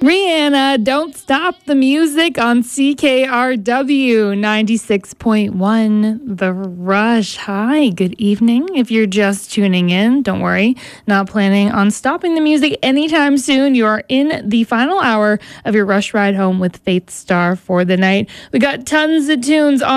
Rihanna, Don't Stop the Music on CKRW 96.1 The Rush. Hi, good evening. If you're just tuning in, don't worry. Not planning on stopping the music anytime soon. You are in the final hour of your Rush Ride Home with Faith Star for the night. We got tons of tunes on